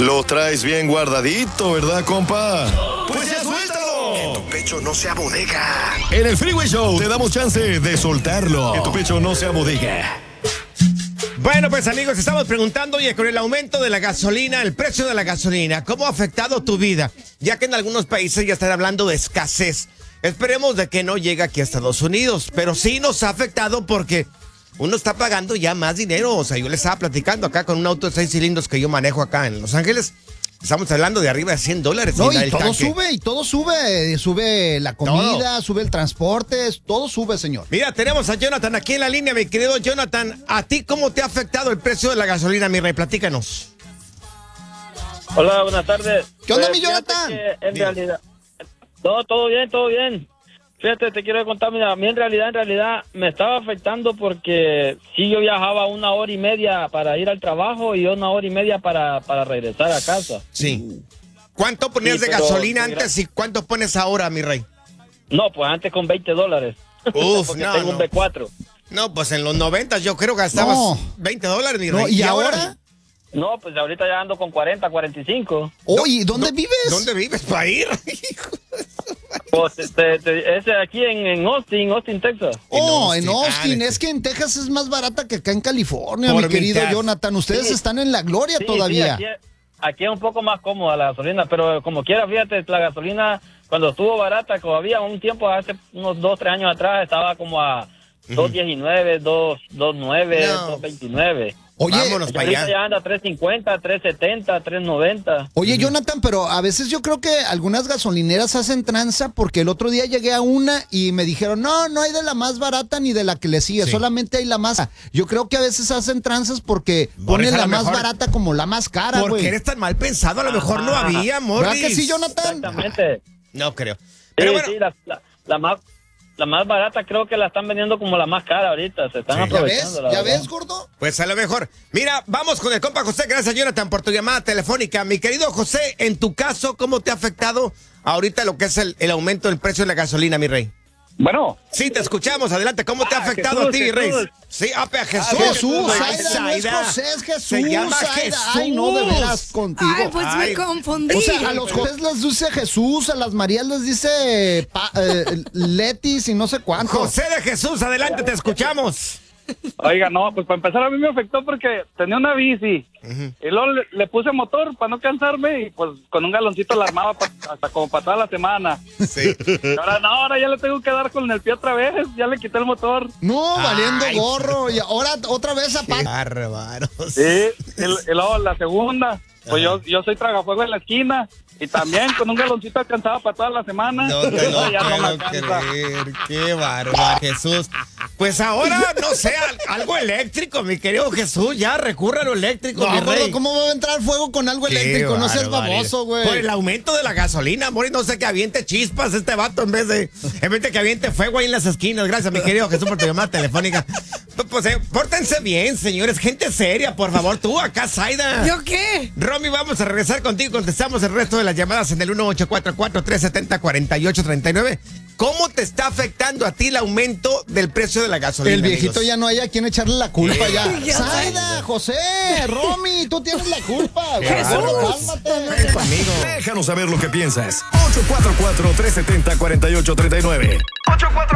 Lo traes bien guardadito, ¿verdad, compa? Pues ya suéltalo. Que tu pecho no sea bodega. En el Freeway Show te damos chance de soltarlo. Que tu pecho no sea bodega. Bueno, pues amigos, estamos preguntando, oye, con el aumento de la gasolina, el precio de la gasolina, ¿cómo ha afectado tu vida? Ya que en algunos países ya están hablando de escasez. Esperemos de que no llegue aquí a Estados Unidos, pero sí nos ha afectado porque uno está pagando ya más dinero. O sea, yo le estaba platicando acá con un auto de 6 cilindros que yo manejo acá en Los Ángeles. Estamos hablando de arriba de $100. No, y todo sube. Sube la comida, sube el transporte, todo sube, señor. Mira, tenemos a Jonathan aquí en la línea, mi querido Jonathan. ¿A ti cómo te ha afectado el precio de la gasolina, mi rey? Platícanos. Hola, buenas tardes. ¿Qué onda, Pues, mi Jonathan? En realidad, no, todo bien. Fíjate, te quiero contar, mira, a mí en realidad me estaba afectando porque sí, yo viajaba 1 hora y media para ir al trabajo y 1 hora y media para regresar a casa. Sí. ¿Cuánto ponías de gasolina antes y cuánto pones ahora, mi rey? No, pues antes con $20. Uf, porque no, tengo un B4. No, pues en los 90 yo creo que gastabas $20, mi rey. No, ¿y ahora? No, pues ahorita ya ando con 40, 45. Oye, ¿dónde vives? ¿Dónde vives para ir? Pues ese aquí en Austin, Texas. Oh, en Austin. Ah, Es que en Texas es más barata que acá en California, Por mi querido mitad. Jonathan. Ustedes Sí. están en la gloria Sí, todavía. sí, aquí es un poco más cómoda la gasolina, pero como quiera, fíjate, la gasolina cuando estuvo barata, todavía un tiempo, hace unos 2-3 años atrás, estaba como a $2.19, $2.9, No. $2.29. Oye, Vámonos Y para ahorita allá. ya anda $3.50, $3.70, $3.90. Oye, Jonathan, pero a veces yo creo que algunas gasolineras hacen tranza porque el otro día llegué a una y me dijeron, no hay de la más barata ni de la que le sigue, Sí. solamente hay la más. Yo creo que a veces hacen tranzas porque Por ponen eso a la lo más mejor- barata como la más cara, ¿Por qué güey. eres tan mal pensado? A lo mejor no había, Morris. ¿Verdad que sí, Jonathan? Exactamente. No creo. Sí, Pero bueno, sí, la más barata creo que la están vendiendo como la más cara ahorita, se están Sí. ¿Ya aprovechando. ves? la ¿Ya verdad. ves, gordo? pues a lo mejor. Mira, vamos con el compa José. Gracias, Jonathan, por tu llamada telefónica. Mi querido José, en tu caso, ¿cómo te ha afectado ahorita lo que es el aumento del precio de la gasolina, mi rey? Bueno, Sí, te escuchamos. Adelante. ¿Cómo te ha afectado Jesús, a ti, mi rey? Jesús. Sí, Jesús. Jesús, Ay, Zaida, no es Zaida. José, es Jesús. Se llama Zaida. Jesús. Ay, no, de veras, contigo. Ay, pues Ay. me confundí. O sea, a los José les dice Jesús, a las Marías les dice Letis y no sé cuánto. José de Jesús, adelante, te escuchamos. Oiga, no, pues para empezar a mí me afectó porque tenía una bici y luego le puse motor para no cansarme y pues con un galoncito la armaba hasta como para toda la semana. Sí. Y ahora ya le tengo que dar con el pie otra vez, ya le quité el motor. No, valiendo Ay, gorro. Y ahora otra vez a Qué bárbaros. Sí, y luego la segunda, pues yo soy tragafuego en la esquina y también con un galoncito alcanzaba para toda la semana. No te lo Ya no me puedo alcanza. creer. Qué bárbaro, Jesús. Pues ahora, no sé, algo eléctrico, mi querido Jesús. Ya recurre a lo eléctrico, mi No, gordo, rey. ¿cómo va a entrar fuego con algo Qué eléctrico? No seas barbaridad. baboso, güey. Por el aumento de la gasolina, amor, y no sé que aviente chispas este vato en vez de que aviente fuego ahí en las esquinas. Gracias, mi querido Jesús, por tu llamada telefónica. Pues pórtense bien, señores. Gente seria, por favor. Tú acá, Zaida. ¿Yo qué? Romy, vamos a regresar contigo. Contestamos el resto de las llamadas en el 1844-370-4839. ¿Cómo te está afectando a ti el aumento del precio de la gasolina? El viejito amigos? ya no hay a quien echarle la culpa ya. Ya sé. Zaida, José, Romy, tú tienes la culpa. Jesús. Cálmate. Ven conmigo. Déjanos saber lo que piensas. 844-370-4839.